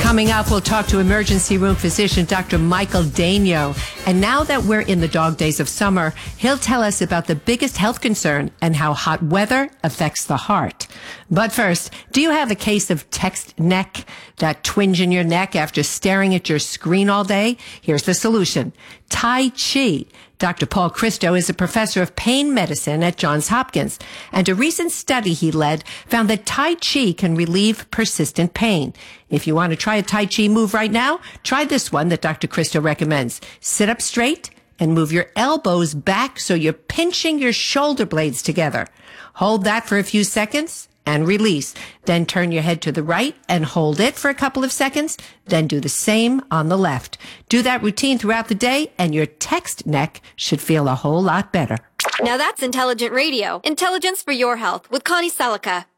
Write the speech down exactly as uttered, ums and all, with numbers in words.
Coming up, we'll talk to emergency room physician Doctor Michael Daigneault. And now that we're in the dog days of summer, he'll tell us about the biggest health concern and how hot weather affects the heart. But first, do you have a case of text neck, that twinge in your neck after staring at your screen all day? Here's the solution. Tai Chi. Doctor Paul Christo is a professor of pain medicine at Johns Hopkins, and a recent study he led found that Tai Chi can relieve persistent pain. If you want to try a Tai Chi move right now, try this one that Doctor Christo recommends. Sit up straight and move your elbows back so you're pinching your shoulder blades together. Hold that for a few seconds and release. Then turn your head to the right and hold it for a couple of seconds. Then do the same on the left. Do that routine throughout the day and your text neck should feel a whole lot better. Now that's intelligent radio. Intelligence for your health with Connie Selica.